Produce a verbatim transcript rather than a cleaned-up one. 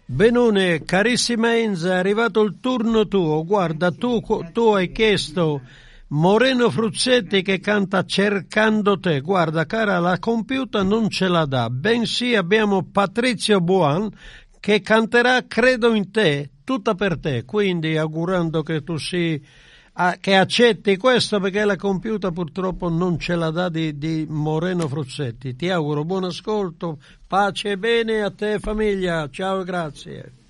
Benone, carissima Enza, è arrivato il turno tuo. Guarda, tu, tu hai chiesto Moreno Fruzzetti che canta Cercando te. Guarda, cara, la computer non ce la dà, bensì abbiamo Patrizio Buon che canterà Credo in te, tutta per te. Quindi augurando che tu si che accetti questo, perché la computer purtroppo non ce la dà di, di Moreno Fruzzetti. Ti auguro buon ascolto, pace e bene a te famiglia, ciao e grazie.